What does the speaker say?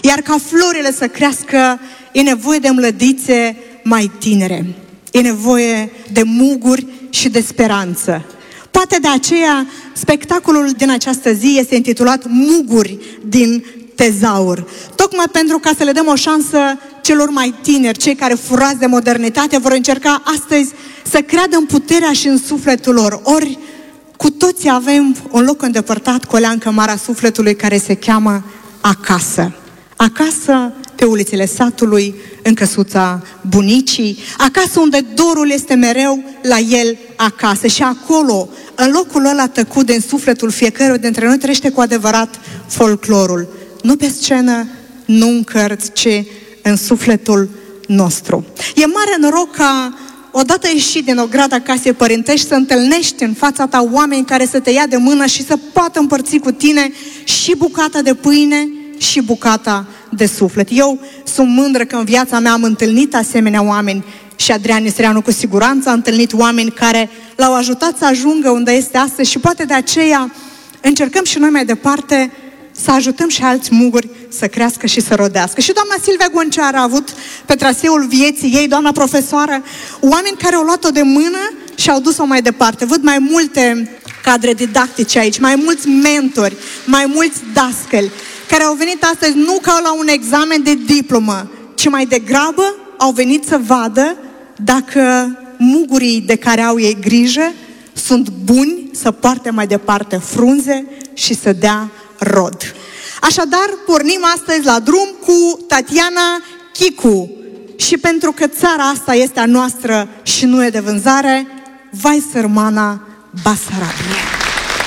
Iar ca florile să crească, e nevoie de mlădițe mai tinere. E nevoie de muguri și de speranță. Poate de aceea, spectacolul din această zi este intitulat Muguri din tezaur. Tocmai pentru ca să le dăm o șansă celor mai tineri, cei care furați de modernitate, vor încerca astăzi să creadă în puterea și în sufletul lor. Ori cu toții avem un loc îndepărtat cu o leancă mare a sufletului care se cheamă acasă. Acasă, pe ulițele satului, în căsuța bunicii, acasă unde dorul este mereu la el acasă. Și acolo, în locul ăla tăcut din sufletul fiecăruia dintre noi, trăiește cu adevărat folclorul. Nu pe scenă, nu în cărți, ci în sufletul nostru. E mare noroc ca odată ieșit din ograda casei părintești să întâlnești în fața ta oameni care să te ia de mână și să poată împărți cu tine și bucata de pâine și bucata de suflet. Eu sunt mândră că în viața mea am întâlnit asemenea oameni și Adrian Istreanu cu siguranță a întâlnit oameni care l-au ajutat să ajungă unde este astăzi și poate de aceea încercăm și noi mai departe să ajutăm și alți muguri să crească și să rodească. Și doamna Silvia Gonceară a avut pe traseul vieții ei, doamna profesoară, oameni care au luat-o de mână și au dus-o mai departe. Văd mai multe cadre didactice aici, mai mulți mentori, mai mulți dascăli, care au venit astăzi nu ca la un examen de diplomă, ci mai degrabă au venit să vadă dacă mugurii de care au ei grijă sunt buni să poarte mai departe frunze și să dea rod. Așadar, pornim astăzi la drum cu Tatiana Chicu. Și pentru că țara asta este a noastră și nu e de vânzare, vai sărmana Basarabie.